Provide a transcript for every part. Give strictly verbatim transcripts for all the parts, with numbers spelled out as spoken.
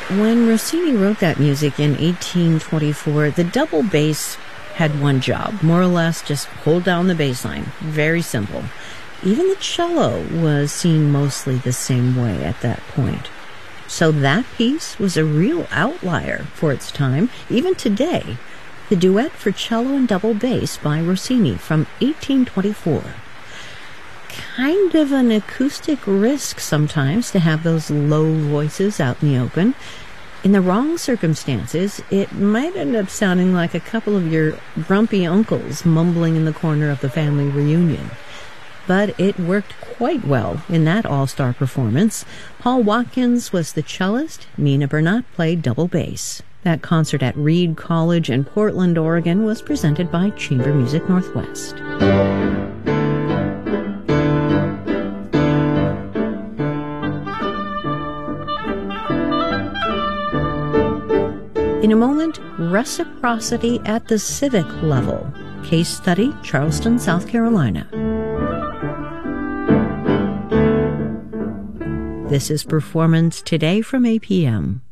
When Rossini wrote that music in eighteen twenty-four, the double bass had one job, more or less just hold down the bass line. Very simple. Even the cello was seen mostly the same way at that point. So that piece was a real outlier for its time, even today. The Duet for Cello and Double Bass by Rossini from eighteen twenty-four. Kind of an acoustic risk sometimes to have those low voices out in the open. In the wrong circumstances, it might end up sounding like a couple of your grumpy uncles mumbling in the corner of the family reunion. But it worked quite well in that all-star performance. Paul Watkins was the cellist, Nina Bernat played double bass. That concert at Reed College in Portland, Oregon was presented by Chamber Music Northwest. In a moment, reciprocity at the civic level. Case study, Charleston, South Carolina. This is Performance Today from A P M.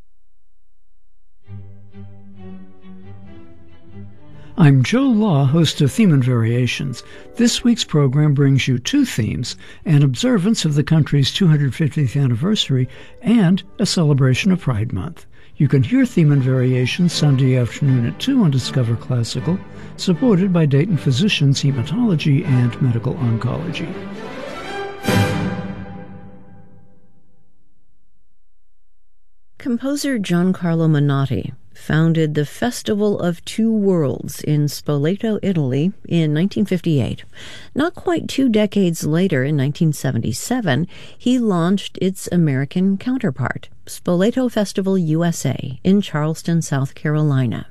I'm Joe Law, host of Theme and Variations. This week's program brings you two themes, an observance of the country's two hundred fiftieth anniversary and a celebration of Pride Month. You can hear Theme and Variations Sunday afternoon at two on Discover Classical, supported by Dayton Physicians Hematology and Medical Oncology. Composer Giancarlo Menotti founded the Festival of Two Worlds in Spoleto, Italy in nineteen fifty-eight. Not quite two decades later, in nineteen seventy-seven, he launched its American counterpart, Spoleto Festival U S A, in Charleston, South Carolina.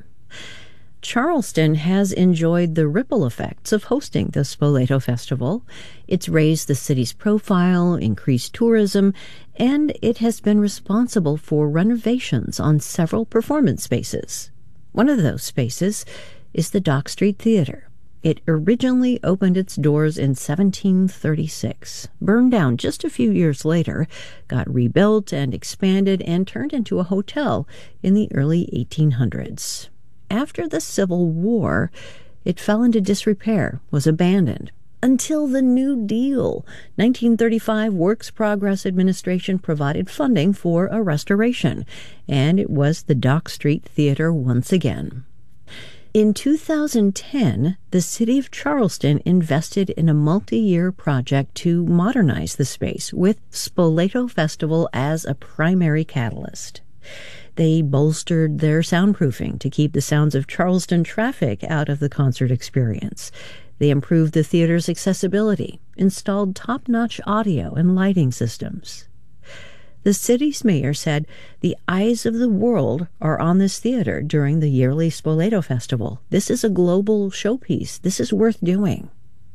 Charleston has enjoyed the ripple effects of hosting the Spoleto Festival. It's raised the city's profile, increased tourism, and it has been responsible for renovations on several performance spaces. One of those spaces is the Dock Street Theater. It originally opened its doors in seventeen thirty-six, burned down just a few years later, got rebuilt and expanded, and turned into a hotel in the early eighteen hundreds. After the Civil War, it fell into disrepair, was abandoned, until the New Deal. nineteen thirty-five Works Progress Administration provided funding for a restoration, and it was the Dock Street Theater once again. In two thousand ten, the city of Charleston invested in a multi-year project to modernize the space, with Spoleto Festival as a primary catalyst. They bolstered their soundproofing to keep the sounds of Charleston traffic out of the concert experience. They improved the theater's accessibility, installed top-notch audio and lighting systems. The city's mayor said, "The eyes of the world are on this theater during the yearly Spoleto Festival. This is a global showpiece. This is worth doing."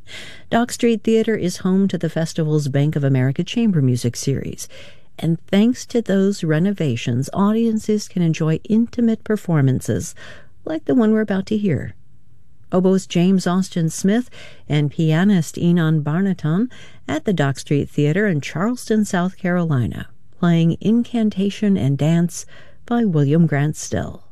Dock Street Theater is home to the festival's Bank of America Chamber Music Series. And thanks to those renovations, audiences can enjoy intimate performances like the one we're about to hear. Oboist James Austin Smith and pianist Enon Barnaton at the Dock Street Theater in Charleston, South Carolina, playing Incantation and Dance by William Grant Still.